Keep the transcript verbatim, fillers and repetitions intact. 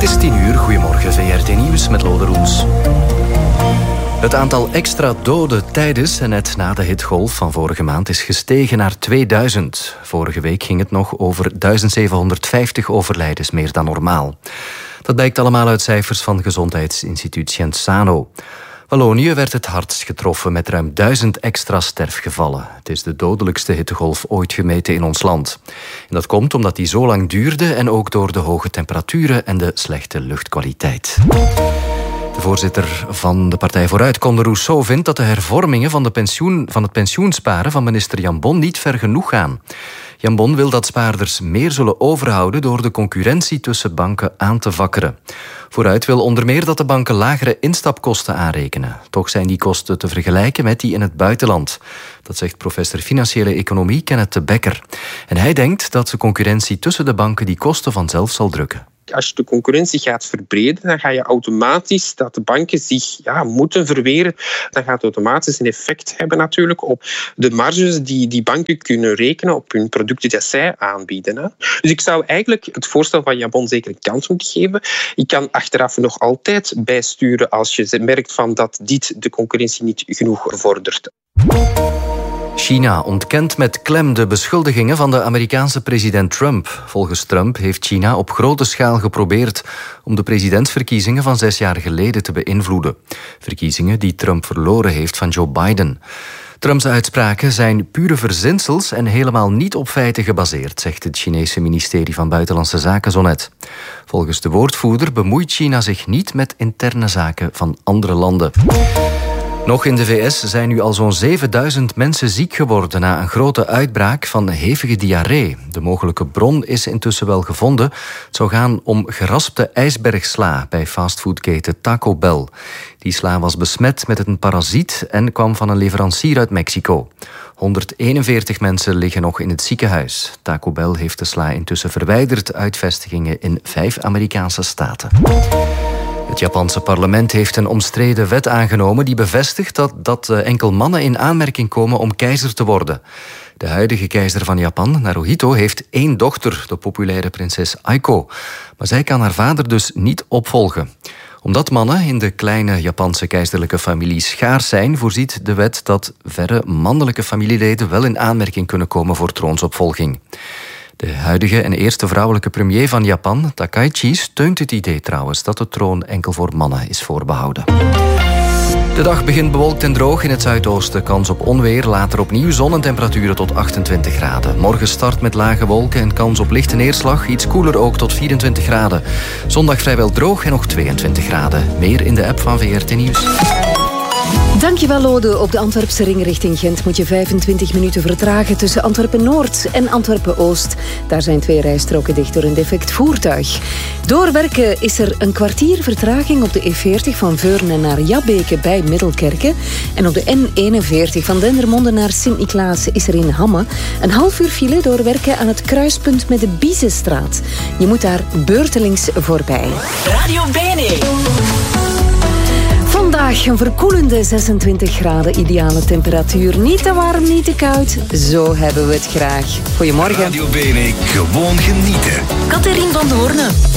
is tien uur. Goedemorgen, V R T Nieuws met Lode Roels. Het aantal extra doden tijdens en net na de hitgolf van vorige maand is gestegen naar tweeduizend. Vorige week ging het nog over duizend zevenhonderdvijftig overlijdens, meer dan normaal. Dat blijkt allemaal uit cijfers van gezondheidsinstituut Genzano. Wallonië werd het hardst getroffen met ruim duizend extra sterfgevallen. Het is de dodelijkste hittegolf ooit gemeten in ons land. En dat komt omdat die zo lang duurde en ook door de hoge temperaturen en de slechte luchtkwaliteit. De voorzitter van de Partij Vooruit, Conde Rousseau, vindt dat de hervormingen van, de pensioen, van het pensioensparen van minister Jan Bon niet ver genoeg gaan. Jan Bon wil dat spaarders meer zullen overhouden door de concurrentie tussen banken aan te vakkeren. Vooruit wil onder meer dat de banken lagere instapkosten aanrekenen. Toch zijn die kosten te vergelijken met die in het buitenland. Dat zegt professor financiële economie Kenneth de Bekker. En hij denkt dat de concurrentie tussen de banken die kosten vanzelf zal drukken. Als je de concurrentie gaat verbreden, dan ga je automatisch dat de banken zich ja, moeten verweren. Dan gaat het automatisch een effect hebben natuurlijk op de marges die die banken kunnen rekenen op hun producten die zij aanbieden. Hè. Dus ik zou eigenlijk het voorstel van Jan Bon zeker een kans moeten geven. Ik kan achteraf nog altijd bijsturen als je merkt van dat dit de concurrentie niet genoeg vordert. China ontkent met klem de beschuldigingen van de Amerikaanse president Trump. Volgens Trump heeft China op grote schaal geprobeerd om de presidentsverkiezingen van zes jaar geleden te beïnvloeden. Verkiezingen die Trump verloren heeft van Joe Biden. Trumps uitspraken zijn pure verzinsels en helemaal niet op feiten gebaseerd, zegt het Chinese ministerie van Buitenlandse Zaken zo net. Volgens de woordvoerder bemoeit China zich niet met interne zaken van andere landen. Nog in de V S zijn nu al zo'n zevenduizend mensen ziek geworden na een grote uitbraak van hevige diarree. De mogelijke bron is intussen wel gevonden. Het zou gaan om geraspte ijsbergsla bij fastfoodketen Taco Bell. Die sla was besmet met een parasiet en kwam van een leverancier uit Mexico. honderdeenenveertig mensen liggen nog in het ziekenhuis. Taco Bell heeft de sla intussen verwijderd uit vestigingen in vijf Amerikaanse staten. Het Japanse parlement heeft een omstreden wet aangenomen die bevestigt dat, dat enkel mannen in aanmerking komen om keizer te worden. De huidige keizer van Japan, Naruhito, heeft één dochter, de populaire prinses Aiko. Maar zij kan haar vader dus niet opvolgen. Omdat mannen in de kleine Japanse keizerlijke familie schaars zijn, voorziet de wet dat verre mannelijke familieleden wel in aanmerking kunnen komen voor troonsopvolging. De huidige en eerste vrouwelijke premier van Japan, Takaichi, steunt het idee trouwens dat de troon enkel voor mannen is voorbehouden. De dag begint bewolkt en droog in het zuidoosten. Kans op onweer, later opnieuw zon en temperaturen tot achtentwintig graden. Morgen start met lage wolken en kans op lichte neerslag. Iets koeler ook tot vierentwintig graden. Zondag vrijwel droog en nog tweeëntwintig graden. Meer in de app van V R T Nieuws. Dankjewel, Lode. Op de Antwerpse ring richting Gent moet je vijfentwintig minuten vertragen tussen Antwerpen-Noord en Antwerpen-Oost. Daar zijn twee rijstroken dicht door een defect voertuig. Doorwerken is er een kwartier vertraging op de E veertig van Veurne naar Jabbeke bij Middelkerke. En op de N eenenveertig van Dendermonde naar Sint-Niklaas is er in Hamme een half uur file doorwerken aan het kruispunt met de Biezenstraat. Je moet daar beurtelings voorbij. Radio Bene. Vandaag een verkoelende zesentwintig graden, ideale temperatuur. Niet te warm, niet te koud. Zo hebben we het graag. Goedemorgen. Radio Bene, gewoon genieten. Catherine van Doorne.